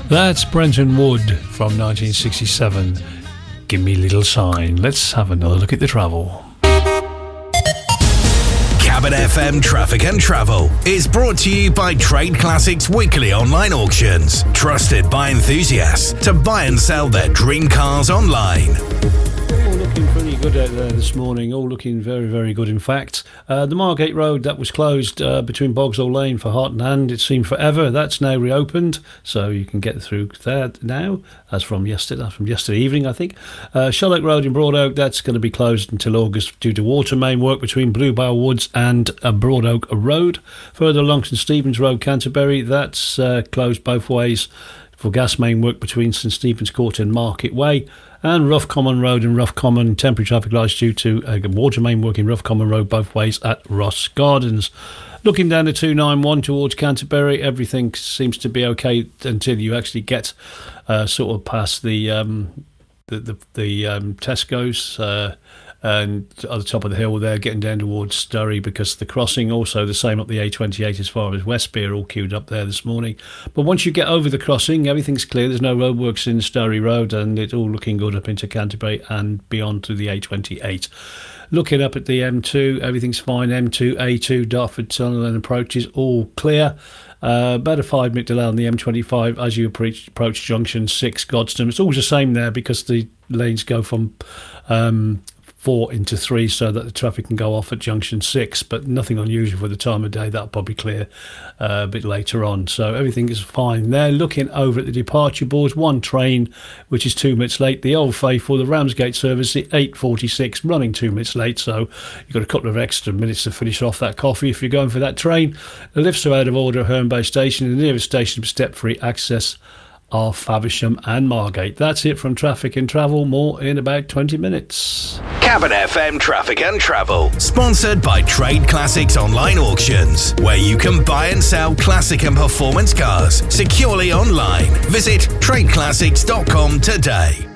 That's Brenton Wood from 1967. Give me a little sign. Let's have another look at the travel. Cabin FM Traffic and Travel is brought to you by Trade Classics Weekly Online Auctions. Trusted by enthusiasts to buy and sell their dream cars online. All looking pretty good out there this morning. All looking very, very good, in fact. The Margate Road that was closed between Bogsall Lane for Heart and Hand, it seemed forever. That's now reopened, so you can get through there now, as from yesterday evening, I think. Sherlock Road in Broad Oak, that's going to be closed until August due to water main work between Bluebell Woods and Broad Oak Road. Further along St Stephen's Road, Canterbury, that's closed both ways for gas main work between St Stephen's Court and Market Way. And Rough Common Road and Rough Common, temporary traffic lights due to water main work in Rough Common Road both ways at Ross Gardens. Looking down the 291 towards Canterbury, everything seems to be okay until you actually get sort of past the Tesco's and at the top of the hill there, getting down towards Surrey, because the crossing, also the same up the A28 as far as Westby, all queued up there this morning. But once you get over the crossing, everything's clear. There's no roadworks in Surrey Road, and it's all looking good up into Canterbury and beyond to the A28. Looking up at the M2, everything's fine. M2, A2, Dartford Tunnel and approaches, all clear. About a 5-minute delay on the M25 as you approach Junction 6, Godstone. It's always the same there because the lanes go from 4 into 3 so that the traffic can go off at Junction 6, but nothing unusual for the time of day. That'll probably clear a bit later on. So everything is fine there. Looking over at the departure boards, one train which is 2 minutes late, the Old Faithful, the Ramsgate service, the 8:46, running 2 minutes late, so you've got a couple of extra minutes to finish off that coffee if you're going for that train. The lifts are out of order at Herne Bay Station. The nearest station for step-free access are Faversham and Margate. That's it from Traffic and Travel. More in about 20 minutes. Cabin FM Traffic and Travel, sponsored by Trade Classics Online Auctions, where you can buy and sell classic and performance cars securely online. Visit tradeclassics.com today.